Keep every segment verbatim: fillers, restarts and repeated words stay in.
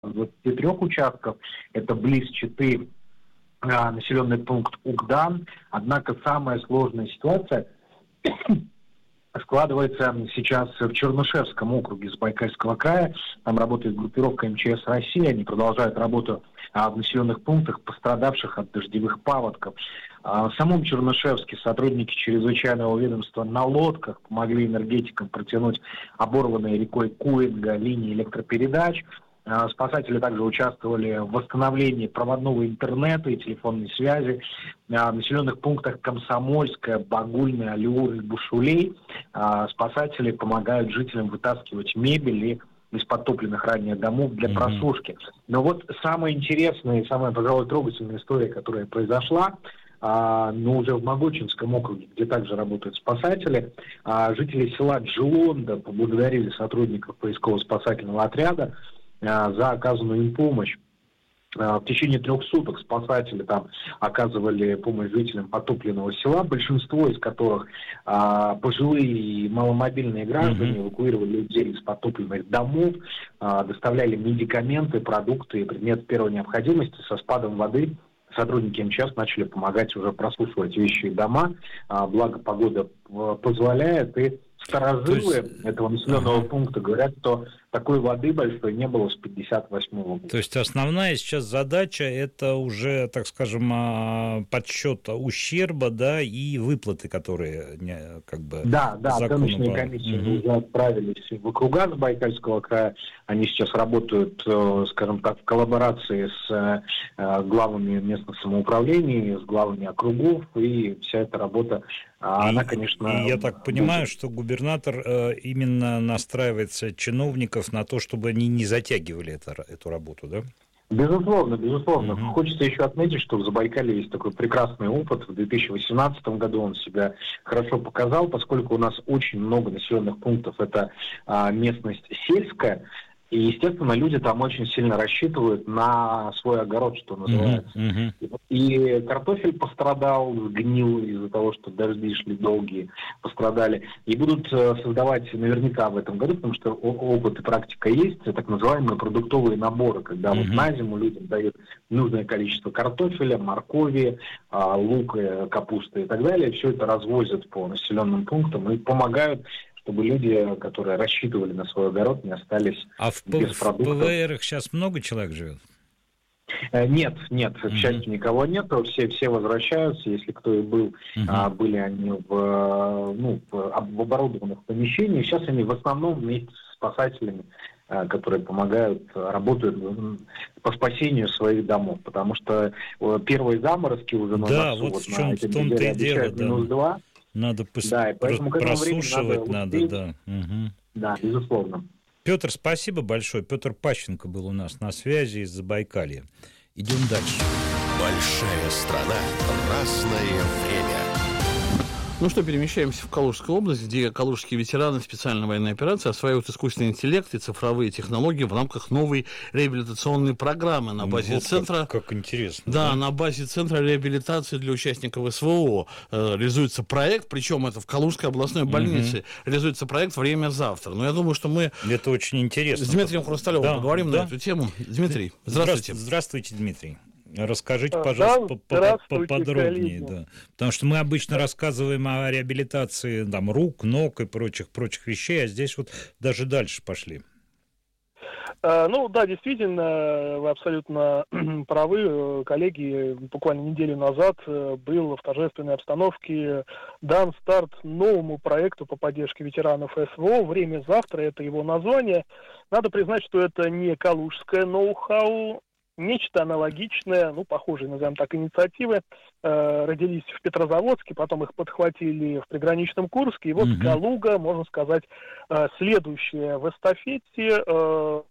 двадцати трёх участков, это близ Читы, населенный пункт Угдан. Однако самая сложная ситуация складывается сейчас в Чернышевском округе Забайкальского края. Там работает группировка эм че эс России. Они продолжают работу а, в населенных пунктах, пострадавших от дождевых паводков. А, в самом Чернышевске сотрудники чрезвычайного ведомства на лодках помогли энергетикам протянуть оборванные рекой Куинга линии электропередач. Спасатели также участвовали в восстановлении проводного интернета и телефонной связи в населенных пунктах Комсомольская, Багульная, Алиур и Бушулей. Спасатели помогают жителям вытаскивать мебель и из подтопленных ранее домов для mm-hmm. просушки. Но вот самая интересная и самая, пожалуй, трогательная история, которая произошла, а, но уже в Могочинском округе, где также работают спасатели, а, жители села Джилонда поблагодарили сотрудников поисково-спасательного отряда за оказанную им помощь. В течение трех суток спасатели там оказывали помощь жителям потопленного села, большинство из которых а, пожилые и маломобильные граждане mm-hmm. эвакуировали людей из потопленных домов, а, доставляли медикаменты, продукты и предметы первой необходимости. Со спадом воды сотрудники эм че эс начали помогать уже просушивать вещи и дома, а, благо погода позволяет, и старожилы есть... этого населенного ага. пункта говорят, что такой воды большой не было с пятьдесят восьмого года. То есть основная сейчас задача — это уже, так скажем, подсчет ущерба, да, и выплаты, которые как бы... Да, да, оценочные комиссии угу. уже отправились в округа Забайкальского края. Они сейчас работают, скажем так, в коллаборации с главами местных самоуправлений, с главами округов, и вся эта работа, она, и, конечно... И я так понимаю, что губернатор именно настраивается чиновников на то, чтобы они не затягивали это, эту работу, да? Безусловно, безусловно. Mm-hmm. Хочется еще отметить, что в Забайкалье есть такой прекрасный опыт. В две тысячи восемнадцатом году он себя хорошо показал, поскольку у нас очень много населенных пунктов, это а, местность сельская, и, естественно, люди там очень сильно рассчитывают на свой огород, что называется. Mm-hmm. Mm-hmm. И картофель пострадал, сгнил из-за того, что дожди шли долгие, пострадали. И будут создавать наверняка в этом году, потому что опыт и практика есть, так называемые продуктовые наборы, когда mm-hmm. вот на зиму людям дают нужное количество картофеля, моркови, лука, капусты и так далее. Все это развозят по населенным пунктам и помогают, чтобы люди, которые рассчитывали на свой огород, не остались а в без в продуктов. А в ПВРах сейчас много человек живет? Нет, нет, к счастью, никого нет, все, все возвращаются, если кто и был, uh-huh. а, были они в, ну, в оборудованных помещениях, сейчас они в основном вместе с спасателями, а, которые помогают, работают по спасению своих домов, потому что первые заморозки уже на да, носу, вот вот в чем на в том-то и дело, да. минус два. Надо пос... да, просушивать, надо, надо, да. Угу. Да, безусловно. Петр, спасибо большое. Петр Пащенко был у нас на связи из Забайкалья. Идем дальше. Большая страна, разное время. Ну что, перемещаемся в Калужскую область, где калужские ветераны специальной военной операции осваивают искусственный интеллект и цифровые технологии в рамках новой реабилитационной программы на базе вот центра. Как, как интересно. Да, да, на базе центра реабилитации для участников СВО э, реализуется проект, причем это в Калужской областной больнице, угу. реализуется проект «Время завтра». Но я думаю, что мы это очень интересно. С Дмитрием Хрусталевым да, поговорим да. на эту тему. Дмитрий, здравствуйте. Здравствуйте, Дмитрий. Расскажите, пожалуйста, да, поподробнее. Да. Потому что мы обычно рассказываем о реабилитации там, рук, ног и прочих, прочих вещей, а здесь вот даже дальше пошли. Ну да, действительно, вы абсолютно правы, коллеги. Буквально неделю назад был в торжественной обстановке дан старт новому проекту по поддержке ветеранов СВО. «Время завтра» — это его название. Надо признать, что это не калужское ноу-хау. Нечто аналогичное, ну, похожие, назовем так, инициативы, э, родились в Петрозаводске, потом их подхватили в приграничном Курске, и вот mm-hmm. Калуга, можно сказать, э, следующая в эстафете, э,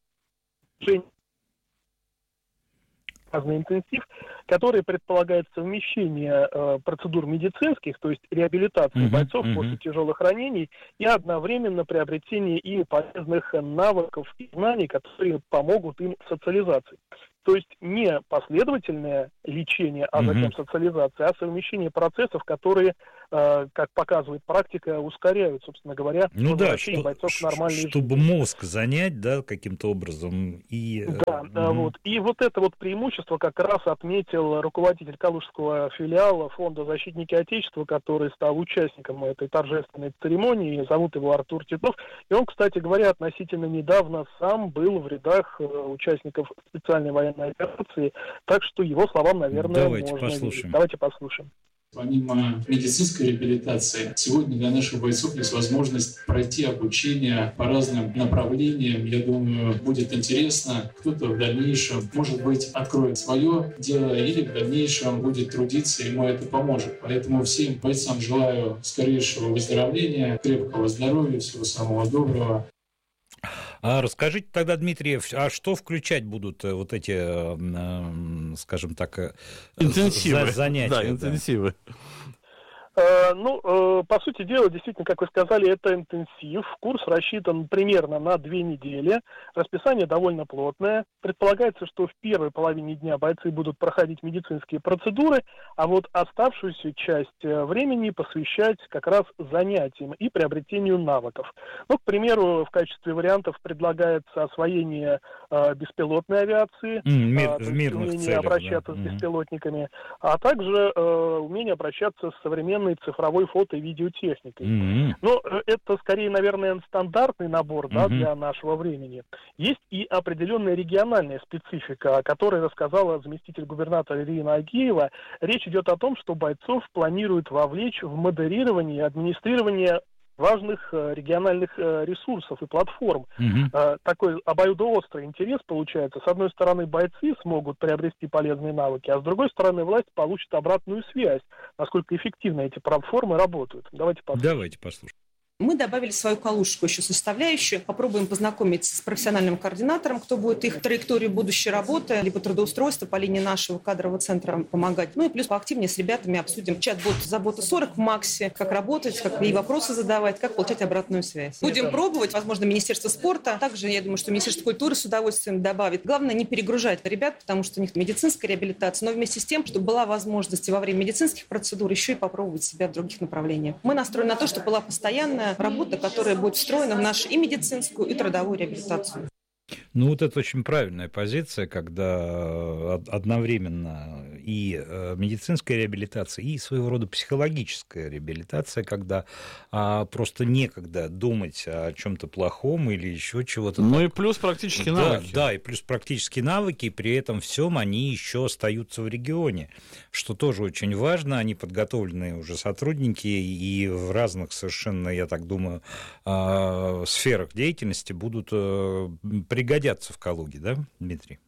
разный интенсив, который предполагает совмещение э, процедур медицинских, то есть реабилитации mm-hmm. бойцов mm-hmm. после тяжелых ранений, и одновременно приобретение ими полезных навыков и знаний, которые помогут им в социализации. То есть не последовательное лечение, а затем mm-hmm. социализация, а совмещение процессов, которые, э, как показывает практика, ускоряют, собственно говоря, ну возвращение да, бойцов что, к нормальной жизни. Чтобы мозг занять, да, каким-то образом. И, да, mm-hmm. да, вот. И вот это вот преимущество как раз отметил руководитель калужского филиала Фонда «Защитники Отечества», который стал участником этой торжественной церемонии. Зовут его Артур Титов. И он, кстати говоря, относительно недавно сам был в рядах участников специальной военной операции, так что его словам, наверное, Давайте можно послушаем. верить. Давайте послушаем. Помимо медицинской реабилитации, сегодня для наших бойцов есть возможность пройти обучение по разным направлениям. Я думаю, будет интересно. Кто-то в дальнейшем, может быть, откроет свое дело или в дальнейшем будет трудиться, ему это поможет. Поэтому всем бойцам желаю скорейшего выздоровления, крепкого здоровья, всего самого доброго. А расскажите тогда, Дмитрий, а что включать будут вот эти, скажем так, интенсивы. занятия? Да, интенсивы. Ну, по сути дела, действительно, как вы сказали, это интенсив. Курс рассчитан примерно на две недели. Расписание довольно плотное. Предполагается, что в первой половине дня бойцы будут проходить медицинские процедуры, а вот оставшуюся часть времени посвящать как раз занятиям и приобретению навыков. Ну, к примеру, в качестве вариантов предлагается освоение э, беспилотной авиации, mm, э, в мирных умение целях, обращаться да. с беспилотниками, а также э, умение обращаться с современной цифровой фото- и видеотехникой. Mm-hmm. Но это скорее, наверное, стандартный набор, да, mm-hmm. для нашего времени. Есть и определенная региональная специфика, о которой рассказала заместитель губернатора Ирина Агеева. Речь идет о том, что бойцов планируют вовлечь в модерирование и администрирование важных э, региональных э, ресурсов и платформ. Mm-hmm. Э, такой обоюдоострый интерес получается. С одной стороны, бойцы смогут приобрести полезные навыки, а с другой стороны, власть получит обратную связь, насколько эффективно эти платформы работают. Давайте послушаем. Давайте послушаем. Мы добавили свою калужскую еще составляющую. Попробуем познакомиться с профессиональным координатором, кто будет их траекторию будущей работы, либо трудоустройства по линии нашего кадрового центра помогать. Ну и плюс поактивнее с ребятами обсудим чат-бот «Забота сорок» в Максе, как работать, как и вопросы задавать, как получать обратную связь. Будем пробовать, возможно, Министерство спорта. Также, я думаю, что Министерство культуры с удовольствием добавит. Главное, не перегружать ребят, потому что у них медицинская реабилитация, но вместе с тем, чтобы была возможность во время медицинских процедур еще и попробовать себя в других направлениях. Мы настроены на то, чтобы была постоянная работа, которая будет встроена в нашу и медицинскую, и трудовую реабилитацию. Ну, вот это очень правильная позиция, когда одновременно и медицинская реабилитация, и своего рода психологическая реабилитация, когда а, просто некогда думать о чем-то плохом или еще чего-то. Ну так. и плюс практические да, навыки. Да, и плюс практические навыки, и при этом всем они еще остаются в регионе, что тоже очень важно. Они подготовленные уже сотрудники, и в разных совершенно, я так думаю, сферах деятельности будут пригодятся в Калуге, да, Дмитрий?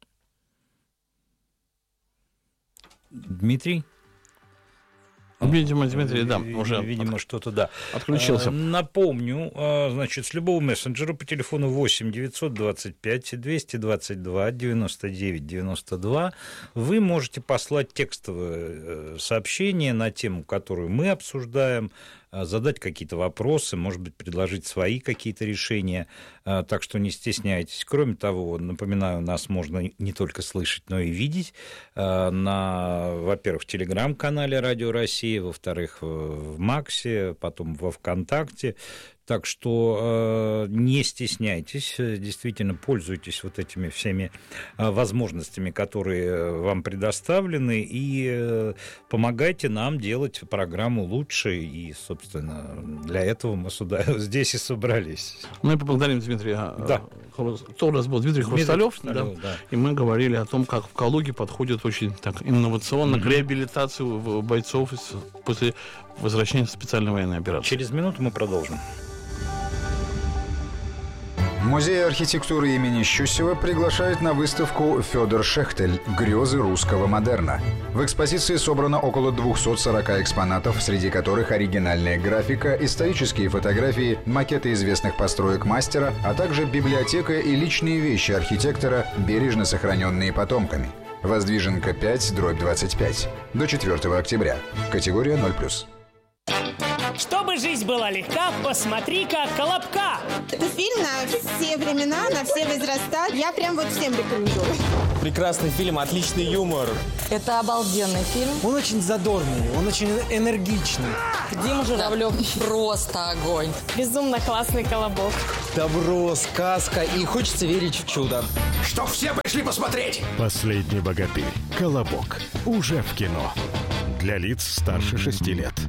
Дмитрий? Видимо, Дмитрий, да, уже видимо, что-то, да. Отключился. Напомню, значит, с любого мессенджера по телефону восемь девятьсот двадцать пять двести двадцать два девяносто девять девяносто два вы можете послать текстовое сообщение на тему, которую мы обсуждаем, задать какие-то вопросы, может быть, предложить свои какие-то решения, так что не стесняйтесь. Кроме того, напоминаю, нас можно не только слышать, но и видеть на, во-первых, в телеграм-канале Радио России, во-вторых, в Максе, потом во ВКонтакте. Так что э, не стесняйтесь, действительно пользуйтесь вот этими всеми э, возможностями, которые вам предоставлены, и э, помогайте нам делать программу лучше, и, собственно, для этого мы сюда, здесь и собрались. Мы поблагодарим Дмитрия. Да. Кто у нас был? Дмитрий Хрусталев, да? Да. И мы говорили о том, как в Калуге подходит очень так инновационно mm-hmm. к реабилитации бойцов после возвращения специальной военной операции. Через минуту мы продолжим. Музей архитектуры имени Щусева приглашает на выставку «Федор Шехтель. Грезы русского модерна». В экспозиции собрано около двухсот сорока экспонатов, среди которых оригинальная графика, исторические фотографии, макеты известных построек мастера, а также библиотека и личные вещи архитектора, бережно сохраненные потомками. Воздвиженка пять, дробь двадцать пять. До четвёртого октября. Категория ноль плюс. Чтобы жизнь была легка, посмотри-ка «Колобка». Это фильм на все времена, на все возраста. Я прям вот всем рекомендую. Прекрасный фильм, отличный юмор. Это обалденный фильм. Он очень задорный, он очень энергичный. Дима Журавлев просто огонь. Безумно классный «Колобок». Добро, сказка, и хочется верить в чудо. Чтоб все пришли посмотреть! «Последний богатырь. Колобок». Уже в кино. Для лиц старше шести лет.